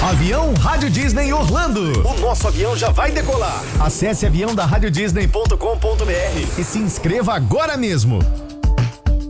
Avião Rádio Disney Orlando. O nosso avião já vai decolar. Acesse aviãodaradiodisney.com.br e se inscreva agora mesmo.